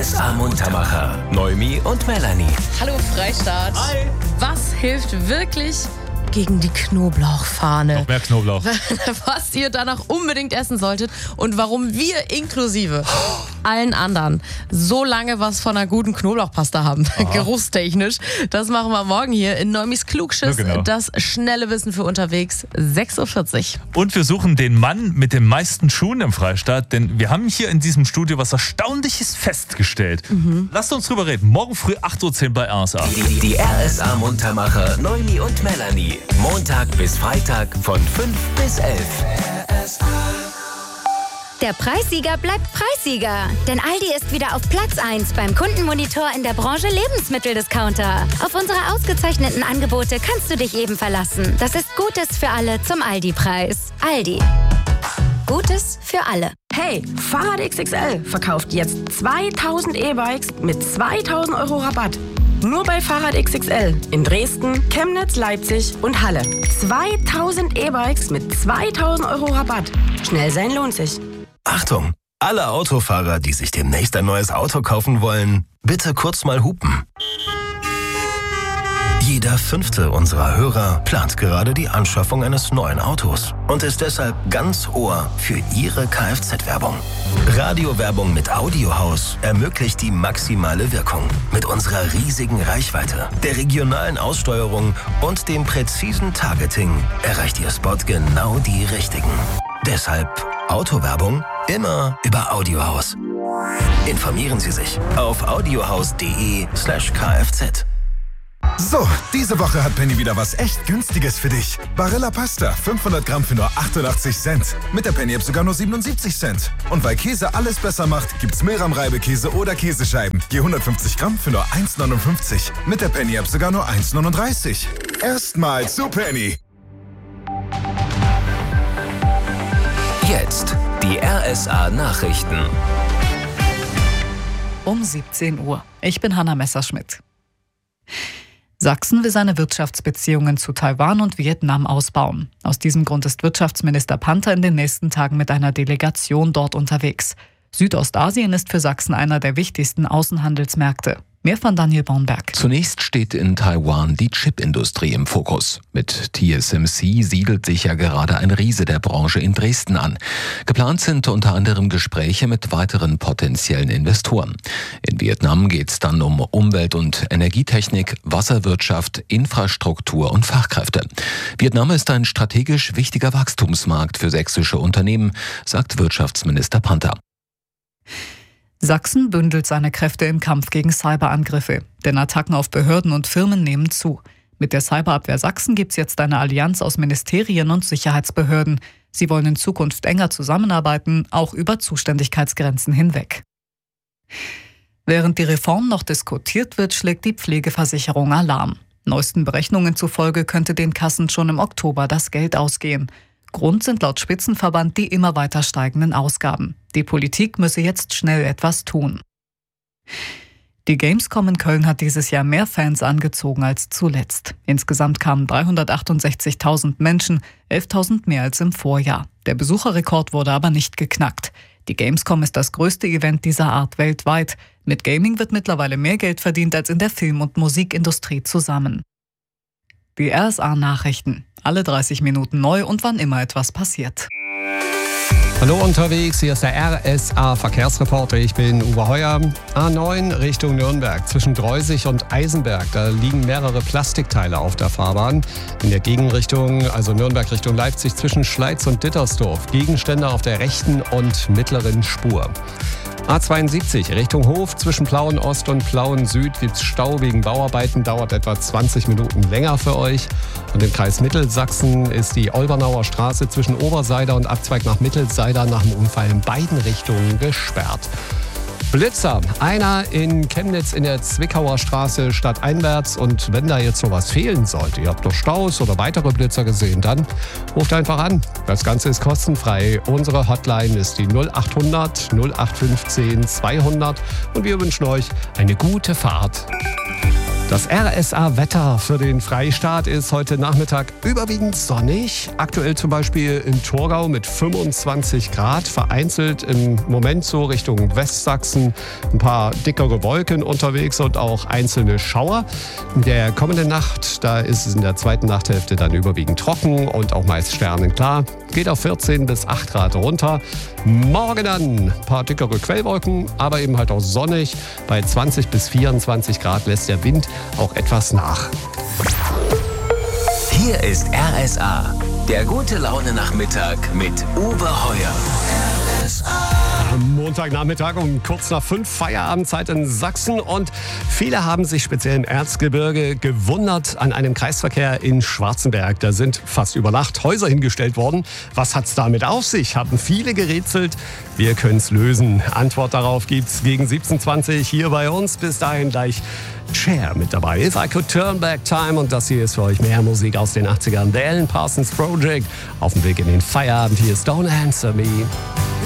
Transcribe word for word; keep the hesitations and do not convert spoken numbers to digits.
S A-Muntermacher. Noemi und Melanie. Hallo Freistaat. Hi. Was hilft wirklich gegen die Knoblauchfahne? Noch mehr Knoblauch. Was ihr danach unbedingt essen solltet und warum wir inklusive allen anderen so lange was von einer guten Knoblauchpasta haben, geruchstechnisch. Das machen wir morgen hier in Neumis Klugschiss. Ja, genau. Das schnelle Wissen für unterwegs, sechs Uhr vierzig. Und wir suchen den Mann mit den meisten Schuhen im Freistaat, denn wir haben hier in diesem Studio was Erstaunliches festgestellt. Mhm. Lasst uns drüber reden. Morgen früh acht Uhr zehn bei R S A. Die, die R S A-Muntermacher Noemi und Melanie. Montag bis Freitag von fünf bis elf. Der Preissieger bleibt Preissieger. Denn Aldi ist wieder auf Platz eins beim Kundenmonitor in der Branche Lebensmitteldiscounter. Auf unsere ausgezeichneten Angebote kannst du dich eben verlassen. Das ist Gutes für alle zum Aldi-Preis. Aldi. Gutes für alle. Hey, Fahrrad X X L verkauft jetzt zweitausend E-Bikes mit zweitausend Euro Rabatt. Nur bei Fahrrad X X L in Dresden, Chemnitz, Leipzig und Halle. zweitausend E-Bikes mit zweitausend Euro Rabatt. Schnell sein lohnt sich. Achtung! Alle Autofahrer, die sich demnächst ein neues Auto kaufen wollen, bitte kurz mal hupen. Jeder fünfte unserer Hörer plant gerade die Anschaffung eines neuen Autos und ist deshalb ganz Ohr für Ihre Kfz-Werbung. Radiowerbung mit Audiohaus ermöglicht die maximale Wirkung. Mit unserer riesigen Reichweite, der regionalen Aussteuerung und dem präzisen Targeting erreicht Ihr Spot genau die Richtigen. Deshalb Autowerbung immer über Audiohaus. Informieren Sie sich auf audiohaus.de slash kfz. So, diese Woche hat Penny wieder was echt Günstiges für dich. Barilla Pasta, fünfhundert Gramm für nur achtundachtzig Cent. Mit der Penny-App sogar nur siebenundsiebzig Cent. Und weil Käse alles besser macht, gibt's Milram-Reibekäse oder Käsescheiben. Je hundertfünfzig Gramm für nur eins neunundfünfzig. Mit der Penny-App sogar nur eins neununddreißig. Erstmal zu Penny. Jetzt die R S A-Nachrichten. Um siebzehn Uhr. Ich bin Hanna Messerschmidt. Sachsen will seine Wirtschaftsbeziehungen zu Taiwan und Vietnam ausbauen. Aus diesem Grund ist Wirtschaftsminister Panther in den nächsten Tagen mit einer Delegation dort unterwegs. Südostasien ist für Sachsen einer der wichtigsten Außenhandelsmärkte. Mehr von Daniel Bornberg. Zunächst steht in Taiwan die Chipindustrie im Fokus. Mit T S M C siedelt sich ja gerade ein Riese der Branche in Dresden an. Geplant sind unter anderem Gespräche mit weiteren potenziellen Investoren. In Vietnam geht es dann um Umwelt- und Energietechnik, Wasserwirtschaft, Infrastruktur und Fachkräfte. Vietnam ist ein strategisch wichtiger Wachstumsmarkt für sächsische Unternehmen, sagt Wirtschaftsminister Panther. Sachsen bündelt seine Kräfte im Kampf gegen Cyberangriffe, denn Attacken auf Behörden und Firmen nehmen zu. Mit der Cyberabwehr Sachsen gibt es jetzt eine Allianz aus Ministerien und Sicherheitsbehörden. Sie wollen in Zukunft enger zusammenarbeiten, auch über Zuständigkeitsgrenzen hinweg. Während die Reform noch diskutiert wird, schlägt die Pflegeversicherung Alarm. Neuesten Berechnungen zufolge könnte den Kassen schon im Oktober das Geld ausgehen. Grund sind laut Spitzenverband die immer weiter steigenden Ausgaben. Die Politik müsse jetzt schnell etwas tun. Die Gamescom in Köln hat dieses Jahr mehr Fans angezogen als zuletzt. Insgesamt kamen dreihundertachtundsechzigtausend Menschen, elftausend mehr als im Vorjahr. Der Besucherrekord wurde aber nicht geknackt. Die Gamescom ist das größte Event dieser Art weltweit. Mit Gaming wird mittlerweile mehr Geld verdient als in der Film- und Musikindustrie zusammen. Die R S A-Nachrichten. Alle dreißig Minuten neu und wann immer etwas passiert. Hallo unterwegs, hier ist der R S A-Verkehrsreporter. Ich bin Uwe Heuer. A neun Richtung Nürnberg. Zwischen Dreusig und Eisenberg, da liegen mehrere Plastikteile auf der Fahrbahn. In der Gegenrichtung, also Nürnberg Richtung Leipzig, zwischen Schleiz und Dittersdorf. Gegenstände auf der rechten und mittleren Spur. A zweiundsiebzig Richtung Hof, zwischen Plauen Ost und Plauen Süd gibt es Stau wegen Bauarbeiten, dauert etwa zwanzig Minuten länger für euch. Und im Kreis Mittelsachsen ist die Olbernauer Straße zwischen Oberseider und Abzweig nach Mittelseider nach dem Unfall in beiden Richtungen gesperrt. Blitzer, einer in Chemnitz in der Zwickauer Straße stadteinwärts, und wenn da jetzt sowas fehlen sollte, ihr habt noch Staus oder weitere Blitzer gesehen, dann ruft einfach an. Das Ganze ist kostenfrei. Unsere Hotline ist die null acht hundert null acht fünfzehn zweihundert und wir wünschen euch eine gute Fahrt. Das R S A-Wetter für den Freistaat ist heute Nachmittag überwiegend sonnig. Aktuell zum Beispiel in Torgau mit fünfundzwanzig Grad. Vereinzelt im Moment so Richtung Westsachsen ein paar dickere Wolken unterwegs und auch einzelne Schauer. In der kommenden Nacht, da ist es in der zweiten Nachthälfte dann überwiegend trocken und auch meist sternenklar. Geht auf vierzehn bis acht Grad runter. Morgen dann ein paar dickere Quellwolken, aber eben halt auch sonnig. Bei zwanzig bis vierundzwanzig Grad lässt der Wind auch etwas nach. Hier ist R S A, der gute Laune-Nachmittag mit Uwe Heuer. R S A. Am Montagnachmittag um kurz nach fünf Feierabendzeit in Sachsen und viele haben sich speziell im Erzgebirge gewundert an einem Kreisverkehr in Schwarzenberg. Da sind fast über Nacht Häuser hingestellt worden. Was hat's damit auf sich? Haben viele gerätselt. Wir können's lösen. Antwort darauf gibt's gegen siebzehn Uhr zwanzig hier bei uns. Bis dahin gleich Cher mit dabei. If I Could Turn Back Time. Und das hier ist für euch mehr Musik aus den achtzigern. The Alan Parsons Project. Auf dem Weg in den Feierabend. Hier ist Don't Answer Me.